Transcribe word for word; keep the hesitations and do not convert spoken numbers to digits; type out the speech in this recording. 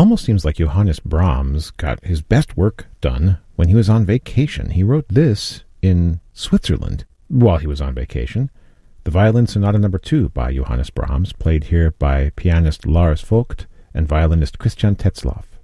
almost seems like Johannes Brahms got his best work done when he was on vacation. He wrote this in Switzerland while he was on vacation. The Violin Sonata Number two by Johannes Brahms, played here by pianist Lars Vogt and violinist Christian Tetzlaff.